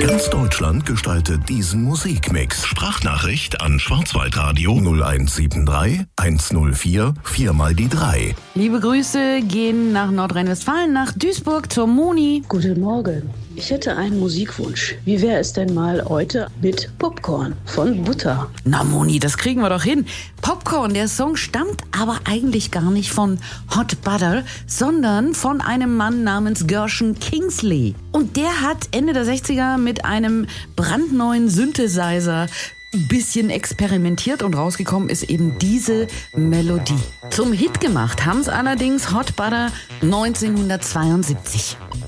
Ganz Deutschland gestaltet diesen Musikmix. Sprachnachricht an Schwarzwaldradio 0173 104 4x3. Liebe Grüße gehen nach Nordrhein-Westfalen, nach Duisburg zur Moni. Guten Morgen. Ich hätte einen Musikwunsch. Wie wäre es denn mal heute mit Popcorn von Butter? Na Moni, das kriegen wir doch hin. Popcorn, der Song stammt aber eigentlich gar nicht von Hot Butter, sondern von einem Mann namens Gershon Kingsley. Und der hat Ende der 60er mit einem brandneuen Synthesizer ein bisschen experimentiert und rausgekommen ist eben diese Melodie. Zum Hit gemacht haben es allerdings Hot Butter 1972.